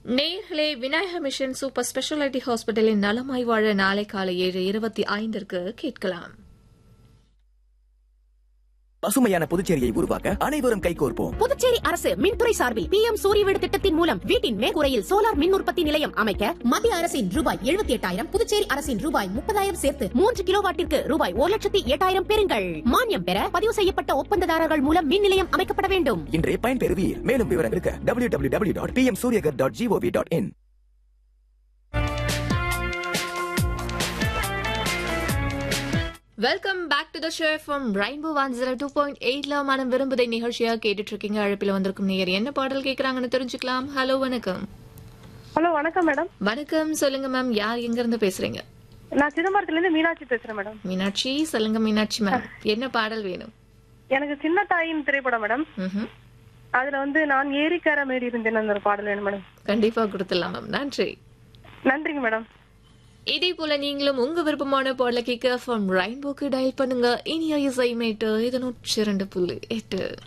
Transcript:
நேர்களே, Vinayaka mission super speciality ஹாஸ்பிட்டலின் நலமாய் வாழ நாளை காலை 7:25 கேட்கலாம். பசுமையான புதுச்சேரியை உருவாக்க அனைவரும் கைகோர்ப்போம். புதுச்சேரி அரசு மின்துறை சார்பில் PM சூரிய வீடு திட்டத்தின் மூலம் வீட்டின் மேற்கூரையில் சோலார் மின் உற்பத்தி நிலையம் அமைக்க மத்திய அரசின் ரூபாய் 78,000, புதுச்சேரி அரசின் ரூபாய் 30,000 சேர்த்து 3 கிலோவாட்டிற்கு ரூபாய் 1,08,000 பெறுங்கள். மானியம் பெற பதிவு செய்யப்பட்ட ஒப்பந்ததாரர்கள் மூலம் மின் நிலையம் அமைக்கப்பட வேண்டும். இன்றே பயன்பெறுவீர். மேலும் விவரங்களுக்கு www.pmsuryagar.gov.in. Welcome back to the show from rainbow 102.8 மனம் விரும்புதை நிகழ்ச்சியா கேட்டுட்டு இருக்கீங்க. அழைப்பில் வந்திருக்கும் நேயர் என்ன பாடல் கேட்கறாங்கன்னு தெரிஞ்சுக்கலாம். ஹலோ, வணக்கம். ஹலோ, வணக்கம் மேடம். வணக்கம், சொல்லுங்க மேம். யார் எங்க இருந்து பேசுறீங்க? நான் சிதம்பரத்துல இருந்து மீனாட்சி பேசுறேன் மேடம். மீனாட்சி, சொல்லுங்க மீனாட்சி மேம், என்ன பாடல் வேணும்? எனக்கு சின்ன தாயின் திரைப்படம் மேடம். அதுல நான் ஏரிக்கார மேரி இருந்தேன் அந்த ஒரு பாடல் வேணும் மேடம். கண்டிப்பா கொடுத்துடலாம் மேம். நன்றி. நன்றிங்க மேடம். இதே போல நீங்களும் உங்க விருப்பமான பாடல கேட்க ஃப்ரம் ரெயின்போக்கு டயல் பண்ணுங்க. இனிய இசை மேட்டு 102.8.